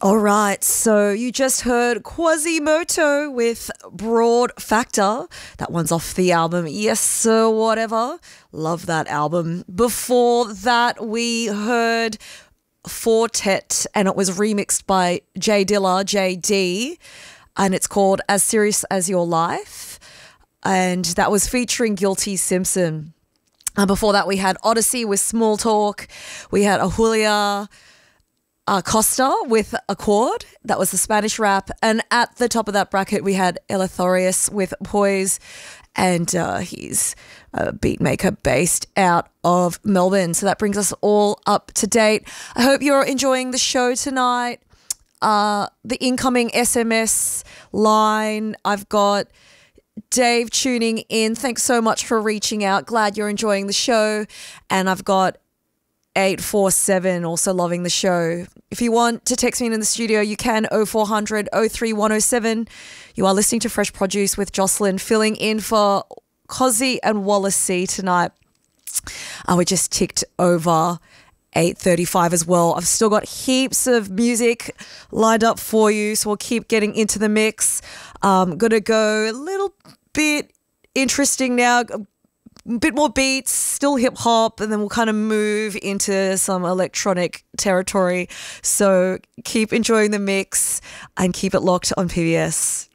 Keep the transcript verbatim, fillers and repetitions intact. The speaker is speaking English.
All right, so you just heard Quasimoto with Broad Factor. That one's off the album Yes Sir Whatever. Love that album. Before that, we heard Fortet, and it was remixed by J Dilla, J D, and it's called As Serious As Your Life, and that was featuring Guilty Simpson. And before that, we had Odyssey with Small Talk. We had Ahulia Uh, Costa with Accord. That was the Spanish rap. And at the top of that bracket, we had Elethorius with Poise, and uh, he's a beat maker based out of Melbourne. So that brings us all up to date. I hope you're enjoying the show tonight. Uh, the incoming S M S line, I've got Dave tuning in. Thanks so much for reaching out. Glad you're enjoying the show. And I've got eight four seven, also loving the show. If you want to text me in the studio, you can oh four hundred oh three one oh seven. You are listening to Fresh Produce with Jocelyn, filling in for Cozzy and Wallace C tonight. Uh, we just ticked over eight thirty-five as well. I've still got heaps of music lined up for you, so we'll keep getting into the mix. Um, gonna go a little bit interesting now. A bit more beats, still hip hop, and then we'll kind of move into some electronic territory. So keep enjoying the mix and keep it locked on P B S.